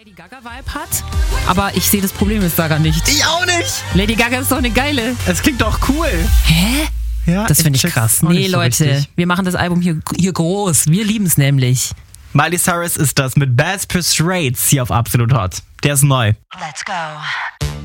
Lady Gaga-Vibe hat, aber ich sehe das Problem jetzt da gar nicht. Ich auch nicht! Lady Gaga ist doch eine geile. Es klingt doch cool. Hä? Ja, Das finde ich krass. check's auch Nee, nicht so Leute, richtig. wir machen das Album hier groß. Wir lieben es nämlich. Miley Cyrus ist das mit Bad Persuades hier auf Absolut Hot. Der ist neu. Let's go.